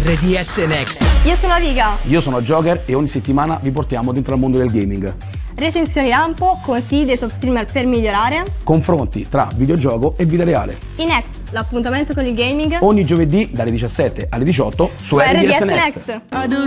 RDS Next. Io sono Aviga. Io sono Joker e ogni settimana vi portiamo dentro al mondo del gaming. Recensioni lampo, consigli dei top streamer per migliorare. Confronti tra videogioco e vita reale. I Next, l'appuntamento con il gaming. Ogni giovedì dalle 17 alle 18 su RDS Next.